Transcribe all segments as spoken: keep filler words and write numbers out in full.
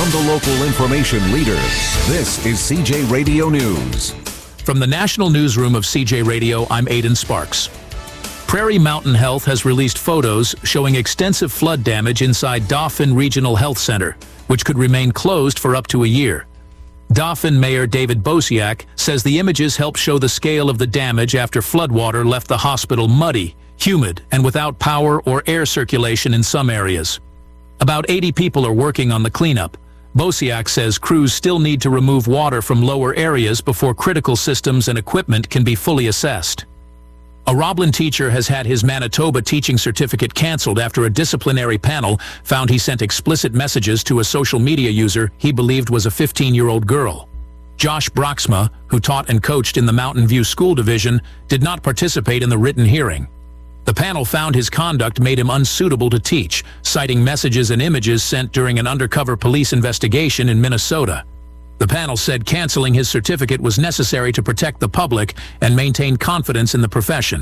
From the local information leader, this is C J Radio News. From the National Newsroom of C J Radio, I'm Aidan Sparks. Prairie Mountain Health has released photos showing extensive flood damage inside Dauphin Regional Health Center, which could remain closed for up to a year. Dauphin Mayor David Bosiak says the images help show the scale of the damage after floodwater left the hospital muddy, humid, and without power or air circulation in some areas. About eighty people are working on the cleanup. Bosiak says crews still need to remove water from lower areas before critical systems and equipment can be fully assessed. A Roblin teacher has had his Manitoba teaching certificate canceled after a disciplinary panel found he sent explicit messages to a social media user he believed was a fifteen-year-old girl. Josh Broxma, who taught and coached in the Mountain View School Division, did not participate in the written hearing. The panel found his conduct made him unsuitable to teach, citing messages and images sent during an undercover police investigation in Minnesota. The panel said canceling his certificate was necessary to protect the public and maintain confidence in the profession.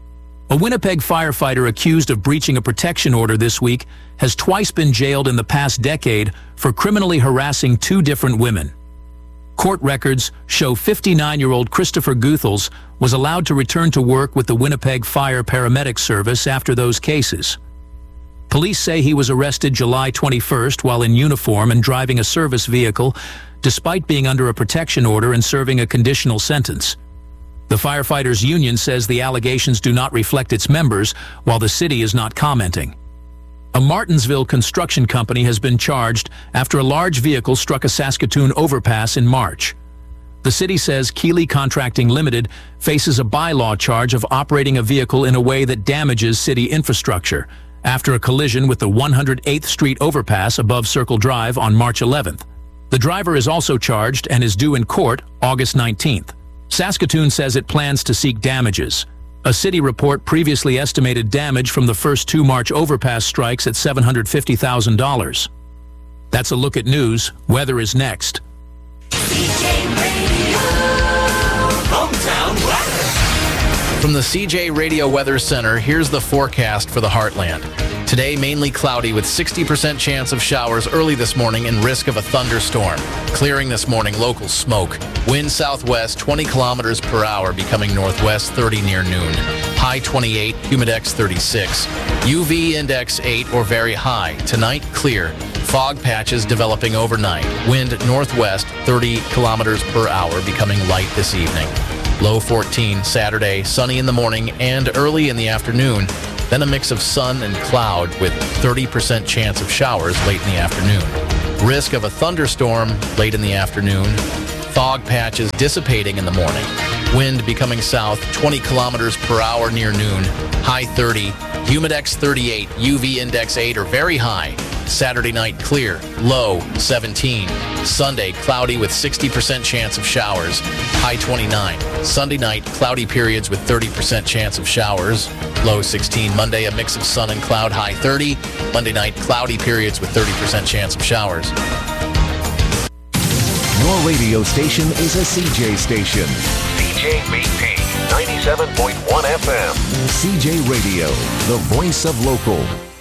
A Winnipeg firefighter accused of breaching a protection order this week has twice been jailed in the past decade for criminally harassing two different women. Court records show fifty-nine-year-old Christopher Guthels was allowed to return to work with the Winnipeg Fire Paramedic Service after those cases. Police say he was arrested July twenty-first while in uniform and driving a service vehicle, despite being under a protection order and serving a conditional sentence. The firefighters' union says the allegations do not reflect its members, while the city is not commenting. A Martinsville construction company has been charged after a large vehicle struck a Saskatoon overpass in March. The city says Keeley Contracting Limited faces a bylaw charge of operating a vehicle in a way that damages city infrastructure after a collision with the one hundred eighth Street overpass above Circle Drive on March eleventh. The driver is also charged and is due in court August nineteenth. Saskatoon says it plans to seek damages. A city report previously estimated damage from the first two March overpass strikes at seven hundred fifty thousand dollars. That's a look at news. Weather is next. C J Radio Hometown Weather. From the C J Radio Weather Center, here's the forecast for the Heartland. Today, mainly cloudy with sixty percent chance of showers early this morning and risk of a thunderstorm. Clearing this morning, local smoke. Wind southwest twenty kilometers per hour, becoming northwest thirty near noon. High twenty-eight, humidex thirty-six. U V index eight or very high. Tonight, clear. Fog patches developing overnight. Wind northwest thirty kilometers per hour, becoming light this evening. Low fourteen Saturday, sunny in the morning and early in the afternoon. Then a mix of sun and cloud with thirty percent chance of showers late in the afternoon. Risk of a thunderstorm late in the afternoon. Fog patches dissipating in the morning. Wind becoming south twenty kilometers per hour near noon. High thirty. Humidex thirty-eight. U V index eight or very high. Saturday night clear. Low seventeen. Sunday cloudy with sixty percent chance of showers. High twenty-nine. Sunday night cloudy periods with thirty percent chance of showers. Low sixteen. Monday a mix of sun and cloud. High thirty. Monday night cloudy periods with thirty percent chance of showers. Your radio station is a C J station. C J B P ninety-seven point one F M. C J Radio, the voice of local.